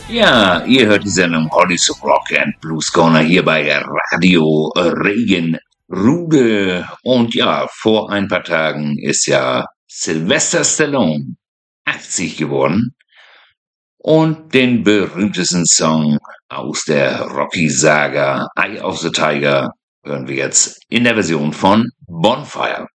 Ja, ihr hört die Sendung Holly's Rock and Blues Corner hier bei Radio Regenrude. Und ja, vor ein paar Tagen ist ja Sylvester Stallone 80 geworden. Und den berühmtesten Song aus der Rocky-Saga Eye of the Tiger hören wir jetzt in der Version von Bonfire.